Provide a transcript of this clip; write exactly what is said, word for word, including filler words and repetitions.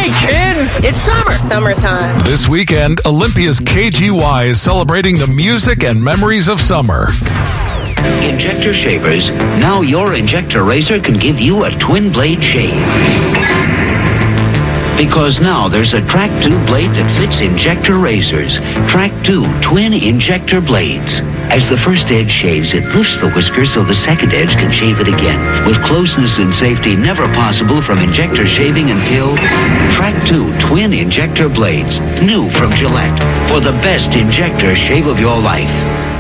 Hey, kids! It's summer! Summertime. This weekend, Olympia's K G Y is celebrating the music and memories of summer. Injector shavers. Now your Injector razor can give you a twin blade shave. Because now there's a Track two blade that fits Injector razors. Track two twin Injector blades. As the first edge shaves, it lifts the whisker so the second edge can shave it again. With closeness and safety never possible from Injector shaving until Track two twin Injector blades. New from Gillette. For the best Injector shave of your life.